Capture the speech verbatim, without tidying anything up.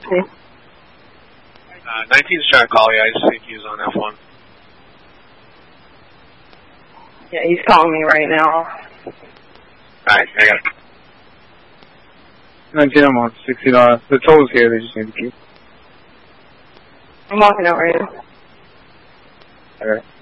me. Uh, nineteen's trying to call you. I just think he was on F one. Yeah, he's calling me right now. Alright, I got it. nineteen, I'm on sixteen. Uh, the toll's here, they just need to keep. I'm walking out right now. Alright.